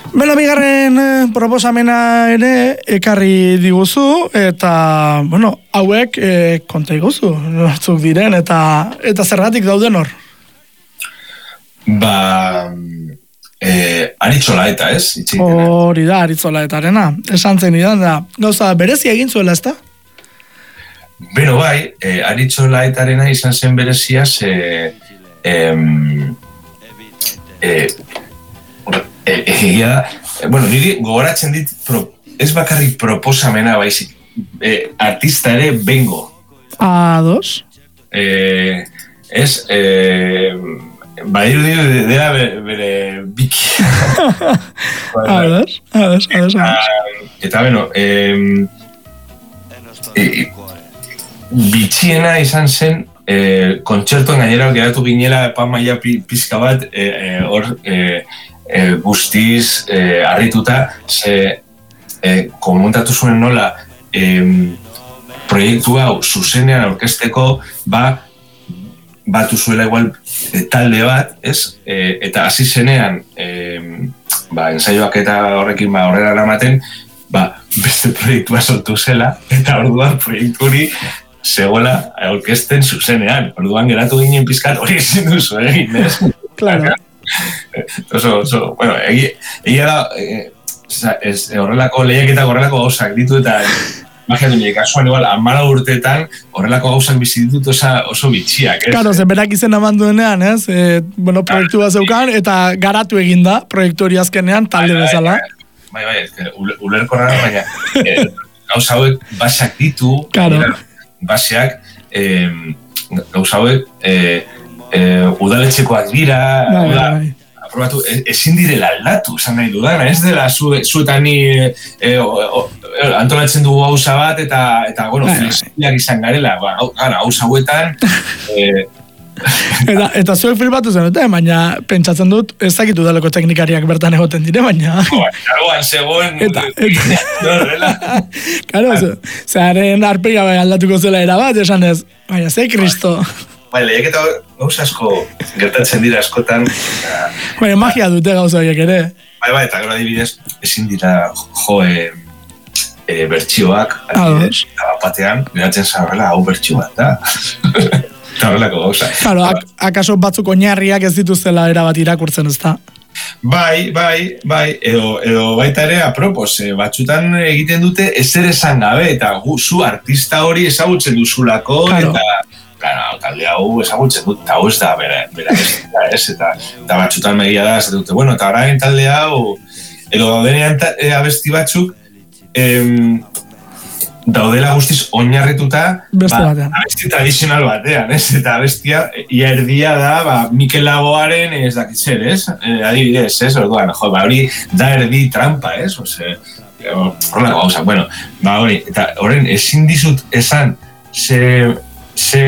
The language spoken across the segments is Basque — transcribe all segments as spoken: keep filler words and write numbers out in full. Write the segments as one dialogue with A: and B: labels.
A: Bela, bigarren eh, proposamena ere ekarri diguzu, eta, bueno, hauek eh, konta iguzu, nortzuk diren, eta eta zergatik dauden hor?
B: Ba, eh, Aritzola eta ez?
A: Hori da, Aritzola etarena. Esan zen idan da, gauza berezia egin zuela, ez da?
B: Beno bai, eh, Aritzola etarena izan zen berezia, ze... Em, eh, egia da, bueno, niri gogoratzen dit, pro, ez bakarrik proposamena baizik, eh, artista ere bengo.
A: A dos.
B: Eh, ez, eh, badiru dira dela bere, bere biki.
A: A dos, a dos, a dos.
B: Eta, bueno, eh, eh, bitxiena izan zen, eh, kontzertuan gainera geratu ginela epan maila pizka bat, hor, eh, eh, E, guztiz e, arrituta, ze e, komentatu zuen nola e, proiektu hau zuzenean aurkezteko ba, batu zuela igual e, talde bat, ez? E, eta hasi zenean e, ba, ensaioak eta horrekin ba, horrela eramaten, ba, beste proiektua sortu zela, eta orduan proiektu hori zegoela aurkezten zuzenean. Orduan geratu ginen pizkat hori ezin duzu egin, ez?
A: Claro.
B: Oso, oso, bueno, egia da, eh, ez, horrelako lehiaketak horrelako gauzak ditu eta imaginatu nire kasuan igual, amara urteetan horrelako gauzak bizi ditut oso, oso bitxiak, ez?
A: Claro, zen berak izen eman duenean, ez? E, bueno, proiektu bat zeukan eta garatu eginda, proiektu hori azkenean, talde bezala.
B: Bai, bai, bai, ulerko rara, baina eh, gauza hauek baseak ditu,
A: claro.
B: Baseak, eh, gauza hauek, eh, Eh, udaletxekoak dira,
A: bai, bai.
B: Aprobatu, ezin direla aldatu, esan nahi dudana, ez dela zuetan ni e, antolatzen dugu gauza bat, eta, eta bueno, bai, flexibilak izan garela, ba, gauza hauetan... E...
A: eta, eta zuek filmatu zen, baina pentsatzen dut, ez zakitu daleko teknikariak bertan egoten dire, baina...
B: Karoan, zegoen...
A: Eta, eta... Karo, zearen arpega aldatuko zela erabat, esan ez, baina ze kristo...
B: Bai, lehiak eta gauza asko gertatzen dira askotan.
A: Baina magia dute gauza horiek ere.
B: Bai, bai, eta gero adibidez, ezin dira jo e, e, bertxioak.
A: Ados.
B: Eta batean, geratzen zarrela, hau bertxio bat, da. Eta horrelako gauza.
A: Claro, ak akaso batzuk oinarriak ez dituztela erabat irakurtzen, ez da?
B: Bai, bai, bai, edo, edo baita ere apropos, e, batzutan egiten dute ezer esan gabe, eta gu, zu artista hori ezagutzen duzulako, claro. Eta... Claro, talde hau ezagutzen dut, eta hau ez da, bera, bera ez, eta, eta batxutan megia da, ez dute, bueno, eta orain talde hau, edo daudenean e, abesti batzuk, em, daudela guztiz oinarrituta, ba, abesti tradizional batean, ez, eta abestia, ia erdia da, ba, Mikel Laboaren ez dakitzer, ez, e, adibidez, ez, orduan, jo, ba, hori da erdi trampa, ez, ose, horrelako gauza, bueno, ba, hori, eta horren, ezin dizut esan, ze... ze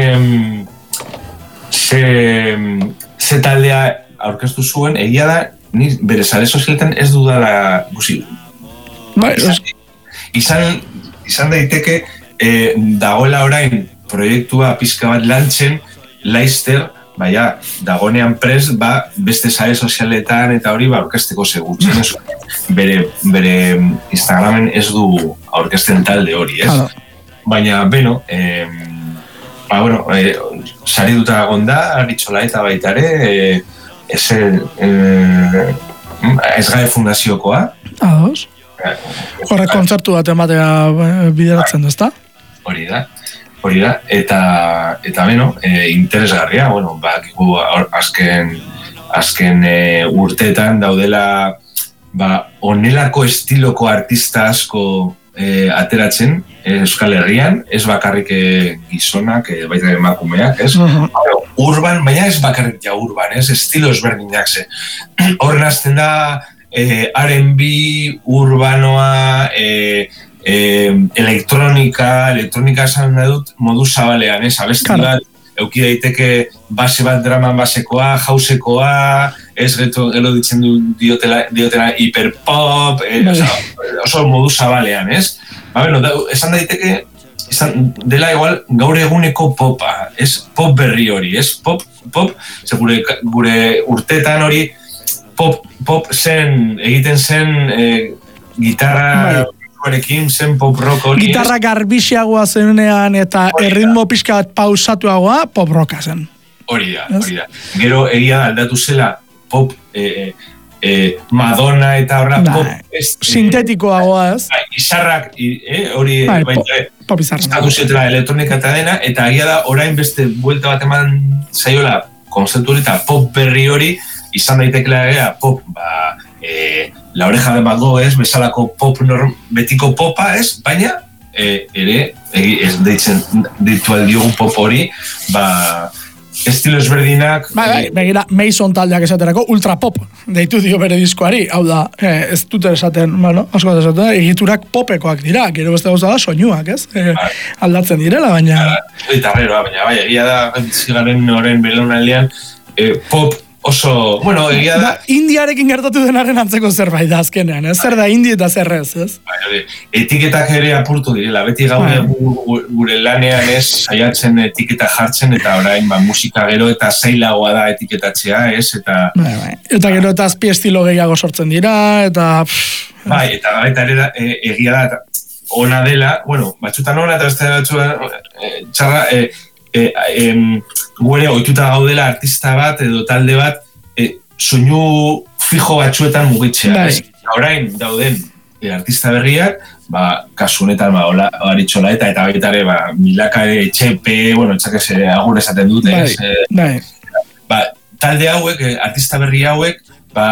B: ze ze taldea aurkeztu zuen, egia da, ni bere sare sozialetan ez dudala guzi.
A: Bai,
B: izan, izan, izan daiteke eh, dagoela orain proiektua pizka bat lantzen, Leicester, baina dagonean prest, ba, beste sare sozialetan eta hori ba, aurkezteko segutzen. Bere, bere Instagramen ez du aurkezten talde hori, ez? Claro. Baina, beno, eh, ba, bueno, eh, sari duta gonda, Aritzola eta baita ere, eh, ez eh, ez gai fundaziokoa.
A: Ados. Horrek kontzertu bat ematea bideratzen, ezta?
B: Hori da, hori da, eta, eta beno, eh, interesgarria, bueno, bak, azken, azken eh, urteetan daudela, ba, onelako estiloko artista asko E, ateratzen Euskal Herrian, ez bakarrik e, gizonak, e, baita emakumeak, ez? Uh-huh. Urban, baina ez bakarrik ja urban, ez? Estilo ezberdinak ze. Horren azten da e, R and B, urbanoa, e, e, elektronika, elektronika esan dut modu zabalean, ez? Abesti bat, euki daiteke base bat draman basekoa, jausekoa, ez geto gero ditzen du diotela, diotela hiperpop, eh, oso, oso modu zabalean, ez? Ba, bueno, da, esan daiteke, esan dela igual gaur eguneko popa, ez pop berri hori, ez? Pop, pop, ze gure, gure urtetan hori, pop, pop zen, egiten zen e, gitarra erekin zen pop rock hori.
A: Gitarra garbixiagoa zenean eta erritmo pixka bat pausatuagoa pop rocka zen.
B: Hori da, hori da. Gero egia da aldatu zela pop e, e, Madonna eta horra
A: da,
B: pop ez,
A: sintetikoagoa ez.
B: Bai, izarrak e, hori
A: bai,
B: baita
A: pop izarrak.
B: Estatu zetela elektronika eta dena, eta egia da orain beste buelta bat eman zaiola konzeptu hori eta pop berri hori izan daitekela ere pop, ba, e, La Oreja de Van Gogh ez, bezalako pop norm, betiko popa ez, baina e, ere, e, ez deitzen ditu aldiogun pop hori, ba, estilo ezberdinak...
A: Bai, bai, begira, Mason taldeak esaterako ultra pop, deitu dio bere diskoari, hau da, eh, ez dute esaten, bueno, asko da esaten, egiturak popekoak dira, gero beste gauza da, soinuak, ez? Eh, aldatzen direla, baina...
B: Eta rero, baina, bai, egia da, zigaren noren belaunaldean, eh, pop oso, bueno, egia da...
A: da indiarekin gertatu denaren antzeko zerbait da azkenean, ez? Zer da indi eta zer ez, ez?
B: Bai, etiketak ere apurtu direla, beti gaude gure lanean ez saiatzen etiketa jartzen, eta orain ba, musika gero eta zailagoa da etiketatzea, ez? Eta,
A: bai, bai. Eta gero eta azpi estilo gehiago sortzen dira, eta... Pff,
B: bai, eta baita ere da, e, egia da, eta ona dela, bueno, batzutan ona eta beste batzutan e, txarra, e, E, e, gure ohituta gaudela artista bat edo talde bat e, soinu fijo batzuetan mugitzea. Orain dauden e, artista berriak, ba, kasu honetan ba, hola, baritxola eta eta baita ere ba, milaka etxepe, bueno, etxakez agur esaten dute.
A: Bai,
B: ez, e,
A: bai.
B: Ba, talde hauek, artista berri hauek, ba,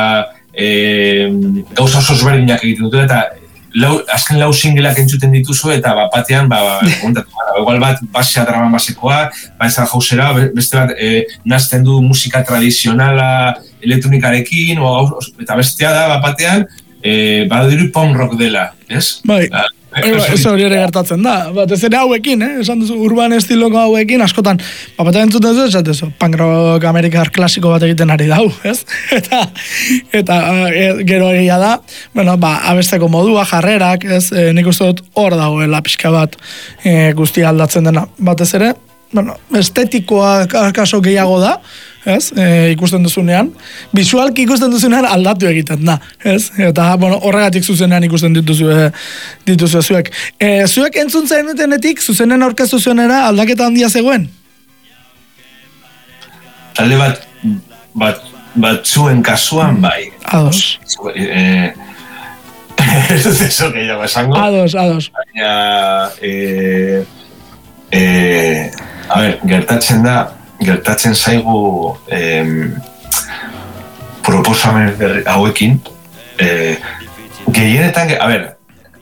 B: e, gauza oso ezberdinak egiten dute eta Lau, azken lau singleak entzuten dituzu eta bat batean, ba, kontatu gara, igual bat basea drama basekoa, ba ezan jauzera, beste bat e, nazten du musika tradizionala elektronikarekin, o, eta bestea da bat batean, e, badiru punk rock dela, ez?
A: Bai, ba, ez hori ere gertatzen da, bat ez ere hauekin, eh? Esan duzu, urban estiloko hauekin, askotan, bat batean entzuten duzu, esat duzu, punk rock amerikar klasiko bat egiten ari dau, ez? Eta, eta e, gero egia da, bueno, ba, abesteko modua, jarrerak, ez? E, nik uste dut hor dagoela pixka bat e, guztia aldatzen dena, batez ere, bueno, estetikoa kaso gehiago da, ez? E, ikusten duzunean, bisualki ikusten duzunean aldatu egiten da, ez? Eta, bueno, horregatik zuzenean ikusten dituzu, e, dituzu zuek. E, zuek entzun zainutenetik, zuzenen aurkeztu zuenera aldaketa handia zegoen?
B: Talde bat, bat, bat zuen kasuan, bai.
A: Ados.
B: E, ez dut eso gehiago esango.
A: Ados, ados.
B: Baina, e, e, a ber, gertatzen da, gertatzen zaigu em, proposamen hauekin eh, gehienetan, a ber,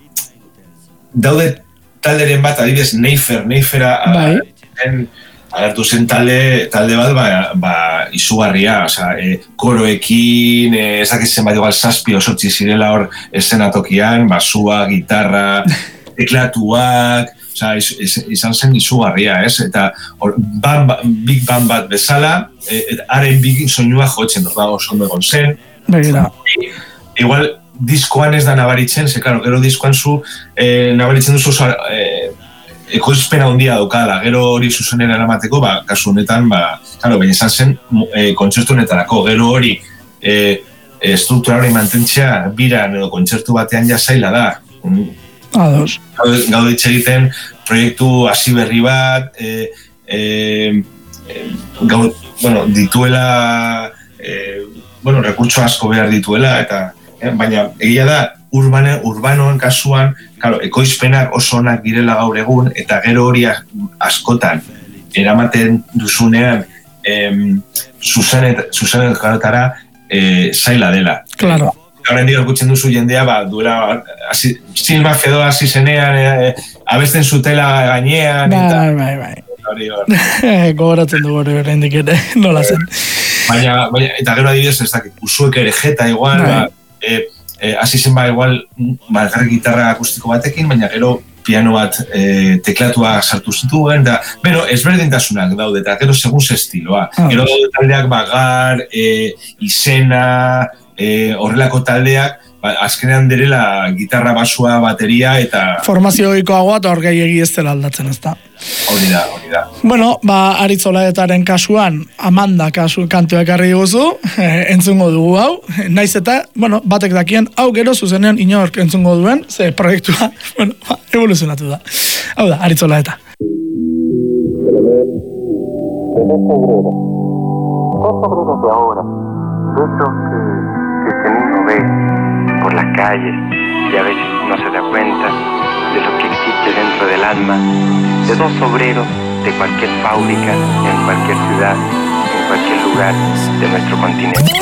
B: daude talderen bat, adibidez, Neifer, Neifera
A: bai.
B: agertu zen talde, talde bat, ba, ba izugarria, oza, e, koroekin, e, ezakitzen bat igual zazpi osotzi zirela hor eszenatokian, basua, gitarra, teklatuak, Osa, iz, iz, izan zen izugarria, ez? Eta or, ban, ban, big band bat bezala, haren big soinua jotzen, ba, oso ondo egon zen.
A: Begira.
B: Igual, diskoan ez da nabaritzen, ze, claro, gero diskoan zu eh, nabaritzen duzu oso eh, ekoizpena handia daukala, gero hori zuzenera eramateko, ba, kasu honetan, ba, claro, baina izan zen eh, kontzertu honetarako, gero hori eh, struktura hori mantentzea biran edo kontzertu batean ja zaila da.
A: Ados.
B: Gaude hitz egiten proiektu hasi berri bat, e, e, e, gau, bueno, dituela, e, bueno, rekurtso asko behar dituela, eta e, baina egia da, urbane, urbanoen kasuan, claro, ekoizpenak oso onak direla gaur egun, eta gero hori askotan eramaten duzunean em, zuzenet karatara e, zaila dela.
A: Claro.
B: Horren dira ikutzen duzu jendea, ba, duela, Silva Fedo hasi zenean, e, abesten zutela gainean,
A: bai,
B: eta...
A: Bai, bai, bai. Gogoratzen dugu hori horrendik ere, nola zen.
B: Baina, baina, eta gero adibidez, ez dakit, usuek ere jeta igual, bai. Ba, e, e, hasi zen ba, igual, margarri gitarra akustiko batekin, baina gero piano bat e, teklatua sartu zituen, da, bero, ezberdintasunak daude, eta gero segun ze estiloa. Ah, gero daude taldeak bagar, e, izena... E, horrelako taldeak, ba, azkenean direla gitarra, basua, bateria eta...
A: Formazio ohikoagoa eta hor gehiegi ez dela aldatzen, ez da.
B: Hori da, hori da.
A: Bueno, ba, Aritzolaetaren kasuan, Amanda kasu kantua ekarri diguzu, eh, entzungo dugu hau, naiz eta, bueno, batek dakien, hau gero zuzenean inork entzungo duen, ze proiektua, bueno, ba, evoluzionatu da. Hau da, Aritzolaeta.
C: Obreros de ahora, de esos que, que, que uno ve por las calles y a veces no se da cuenta de lo que existe dentro del alma de dos obreros de cualquier fábrica, en cualquier ciudad, en cualquier lugar de nuestro continente.